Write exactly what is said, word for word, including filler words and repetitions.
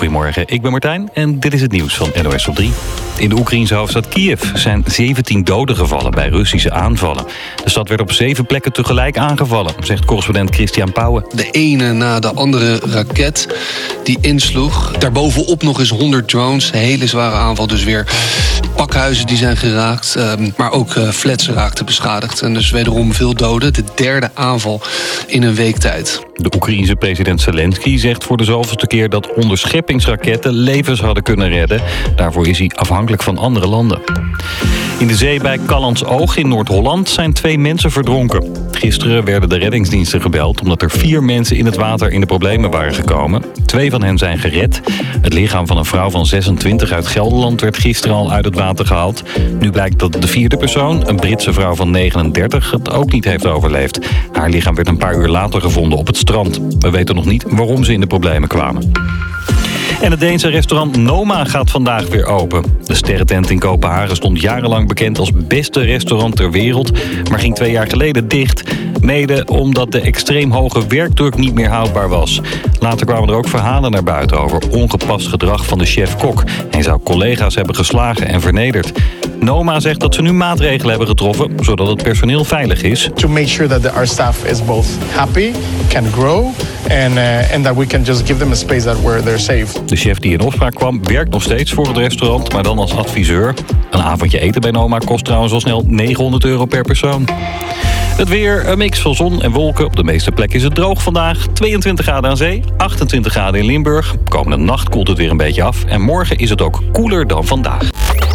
Goedemorgen, ik ben Martijn en dit is het nieuws van N O S op drie. In de Oekraïense hoofdstad Kiev zijn zeventien doden gevallen bij Russische aanvallen. De stad werd op zeven plekken tegelijk aangevallen, zegt correspondent Christian Pauwen. De ene na de andere raket die insloeg. Daarbovenop nog eens honderd drones. Een hele zware aanval dus weer. Pakhuizen die zijn geraakt, maar ook flats raakten beschadigd. En dus wederom veel doden. De derde aanval in een week tijd. De Oekraïense president Zelensky zegt voor de zoveelste keer dat onderscheppingsraketten levens hadden kunnen redden. Daarvoor is hij afhankelijk van andere landen. In de zee bij Callantsoog in Noord-Holland zijn twee mensen verdronken. Gisteren werden de reddingsdiensten gebeld omdat er vier mensen in het water in de problemen waren gekomen. Twee van hen zijn gered. Het lichaam van een vrouw van zesentwintig uit Gelderland werd gisteren al uit het water gehaald. Nu blijkt dat de vierde persoon, een Britse vrouw van negenendertig, het ook niet heeft overleefd. Haar lichaam werd een paar uur later gevonden op het strand. We weten nog niet waarom ze in de problemen kwamen. En het Deense restaurant Noma gaat vandaag weer open. De sterrentent in Kopenhagen stond jarenlang bekend als beste restaurant ter wereld, maar ging twee jaar geleden dicht. Mede omdat de extreem hoge werkdruk niet meer houdbaar was. Later kwamen er ook verhalen naar buiten over ongepast gedrag van de chef-kok. Hij zou collega's hebben geslagen en vernederd. Noma zegt dat ze nu maatregelen hebben getroffen, zodat het personeel veilig is. To make sure that the, our staff is both happy, can grow and uh, and that we can just give them a space that where they're safe. De chef die in opspraak kwam werkt nog steeds voor het restaurant, maar dan als adviseur. Een avondje eten bij Noma kost trouwens al snel negenhonderd euro per persoon. Het weer, een mix van zon en wolken. Op de meeste plekken is het droog vandaag. tweeëntwintig graden aan zee, achtentwintig graden in Limburg. Komende nacht koelt het weer een beetje af. En morgen is het ook koeler dan vandaag.